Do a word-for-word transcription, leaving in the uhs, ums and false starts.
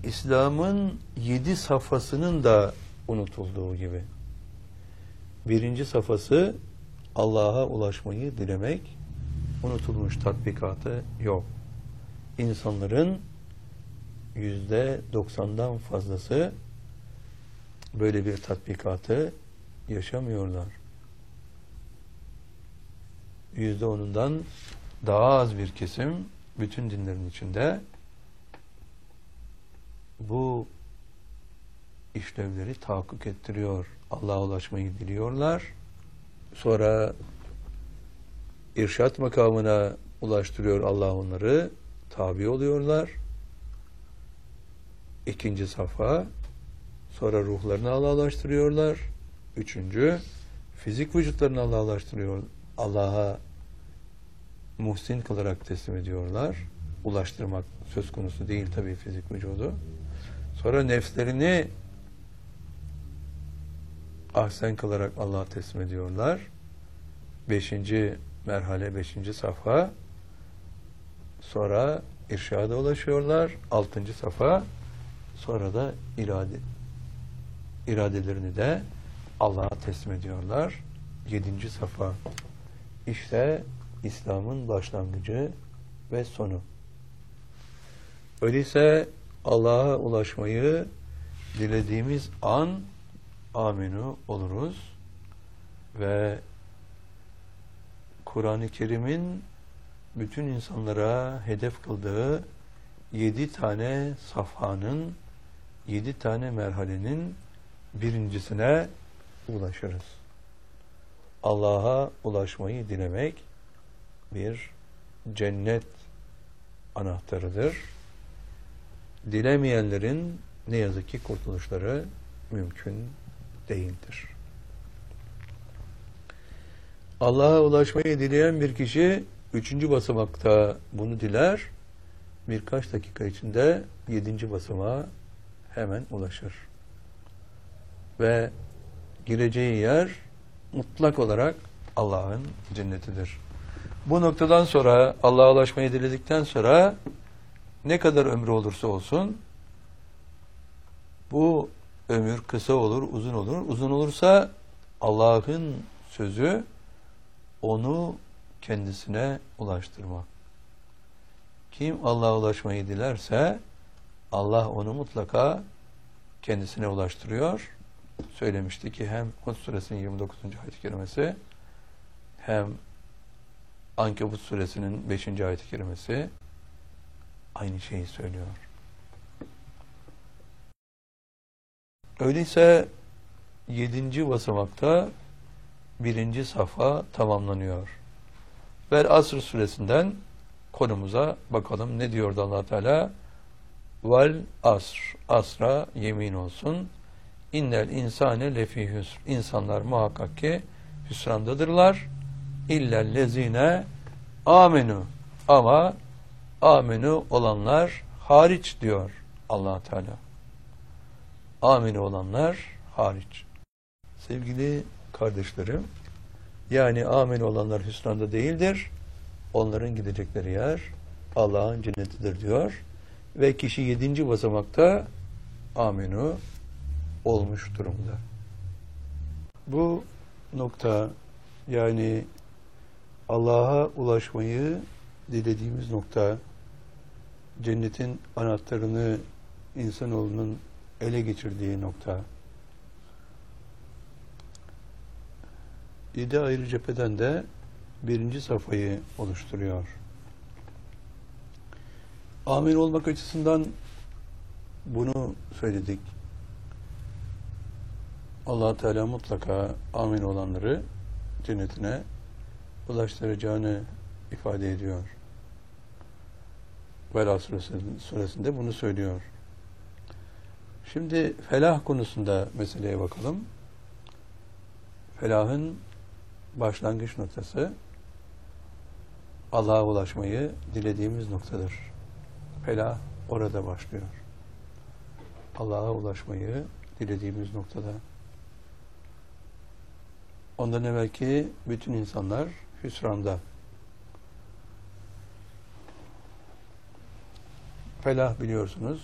İslam'ın yedi safhasının da unutulduğu gibi. Birinci safhası Allah'a ulaşmayı dilemek, unutulmuş, tatbikatı yok. İnsanların yüzde doksandan fazlası böyle bir tatbikatı yaşamıyorlar. Yüzde onundan daha az bir kesim bütün dinlerin içinde bu işlevleri tahakkuk ettiriyor. Allah'a ulaşmayı diliyorlar. Sonra irşat makamına ulaştırıyor Allah onları. Tabi oluyorlar. İkinci safha. Sonra ruhlarını Allah'a ulaştırıyorlar. Üçüncü, fizik vücutlarını Allah'a ulaştırıyor. Allah'a muhsin kılarak teslim ediyorlar. Ulaştırmak söz konusu değil tabii fizik vücudu. Sonra nefslerini ahsen kılarak Allah'a teslim ediyorlar. Beşinci merhale, beşinci safha. Sonra irşada ulaşıyorlar. Altıncı safha. Sonra da irade, iradelerini de Allah'a teslim ediyorlar. Yedinci safha. İşte İslam'ın başlangıcı ve sonu. Öyleyse Allah'a ulaşmayı dilediğimiz an aminu oluruz ve Kur'an-ı Kerim'in bütün insanlara hedef kıldığı yedi tane safhanın, yedi tane merhalenin birincisine ulaşırız. Allah'a ulaşmayı dilemek bir cennet anahtarıdır. Dilemeyenlerin ne yazık ki kurtuluşları mümkün değildir. Allah'a ulaşmayı dileyen bir kişi üçüncü basamakta bunu diler, birkaç dakika içinde yedinci basamağa hemen ulaşır. Ve gireceği yer mutlak olarak Allah'ın cennetidir. Bu noktadan sonra Allah'a ulaşmayı diledikten sonra ne kadar ömrü olursa olsun bu ömür kısa olur, uzun olur. Uzun olursa Allah'ın sözü onu kendisine ulaştırmak. Kim Allah'a ulaşmayı dilerse Allah onu mutlaka kendisine ulaştırıyor. Söylemişti ki hem Hud suresinin yirmi dokuzuncu ayet-i kerimesi hem Ankebut suresinin beşinci ayet-i kerimesi aynı şeyi söylüyor. Öyleyse yedinci basamakta birinci safha tamamlanıyor. Vel Asr suresinden konumuza bakalım. Ne diyordu Allah Teala? Vel asr. Asra yemin olsun. İnnel insane lefî hüsr. İnsanlar muhakkak ki hüsrandadırlar. İllellezine amenu. Ama amenu olanlar hariç diyor Allah Teala. Aminu olanlar hariç. Sevgili kardeşlerim, yani amin olanlar hüsranda değildir. Onların gidecekleri yer Allah'ın cennetidir diyor. Ve kişi yedinci basamakta aminu olmuş durumda. Bu nokta, yani Allah'a ulaşmayı dilediğimiz nokta, cennetin anahtarını insanoğlunun ele geçirdiği nokta. Yedi ayrı cepheden de birinci safhayı oluşturuyor. Amin olmak açısından bunu söyledik. Allah Teala mutlaka amin olanları cennetine ulaştıracağını ifade ediyor. Velâ suresinde bunu söylüyor. Şimdi felah konusunda meseleye bakalım. Felahın başlangıç noktası Allah'a ulaşmayı dilediğimiz noktadır. Felah orada başlıyor. Allah'a ulaşmayı dilediğimiz noktada. Ondan evvelki bütün insanlar hüsranda. Felah biliyorsunuz